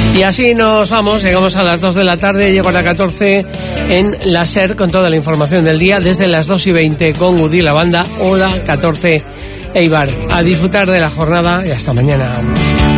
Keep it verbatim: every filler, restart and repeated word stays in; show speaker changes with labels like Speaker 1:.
Speaker 1: Y así nos vamos, llegamos a las dos de la tarde, llego a las catorce en la SER con toda la información del día, desde las dos y veinte con Udí la Banda, Hora catorce Eibar. A disfrutar de la jornada y hasta mañana.